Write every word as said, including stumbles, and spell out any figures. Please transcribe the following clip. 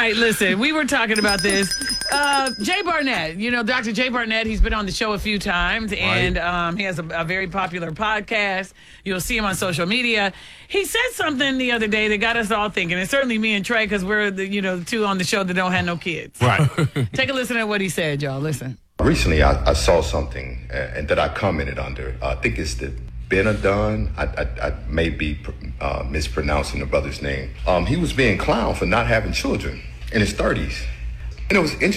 right, listen, we were talking about this. Uh, Jay Barnett, you know, Doctor Jay Barnett, he's been on the show a few times, and um, he has a, a very popular podcast. You'll see him on social media. He said something the other day that got us all thinking, and certainly me and Trey, because we're the, you know, the two on the show that don't have no kids. Right. Take a listen to what he said, y'all. Listen. Recently, I, I saw something uh, and that I commented under. Uh, I think it's the Benadon. I, I, I may be uh, mispronouncing the brother's name. Um, he was being clowned for not having children in his thirties. And it was interesting.